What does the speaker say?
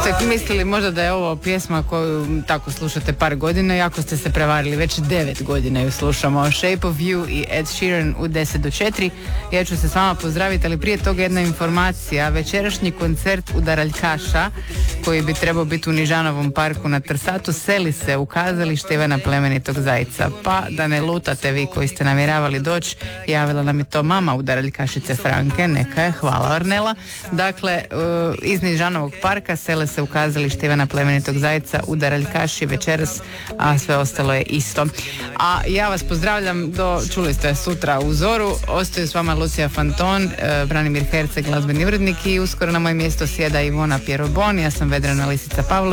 ste mislili možda da je ovo pjesma koju tako slušate par godina, jako ste se prevarili, već 9 godina ju slušamo. Shape of You i Ed Sheeran u 10 do 4. Ja ću se s vama pozdraviti, ali prije toga jedna informacija. Večerašnji koncert Udaraljkaša, koji bi trebao biti u Nižanovom parku na Trsatu, seli se u kazalište Ivana Plemenitog Zajca. Pa da ne lutate vi koji ste namjeravali doći, javila nam je to mama Udaraljkašice Franke, neka je, hvala Ornela. Dakle, iz Nižanovog parka sele se u kazalište Ivana Plemenitog Zajca Udaraljkaši večeras, a sve ostalo je isto. A ja vas pozdravljam čuli ste sutra u Zoru, ostaju s vama Lucija Fanton, Branimir Herceg, glazbeni urednik, i uskoro na moje mjesto sjeda Ivona Pierobon, ja sam Vedrana Lisica Pavlović.